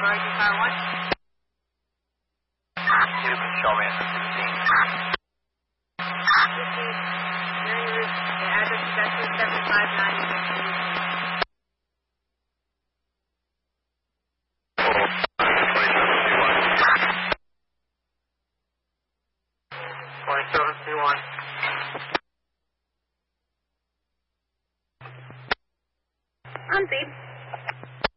Emergency Car 1. You can show me the 16. The address is actually 759. On feed.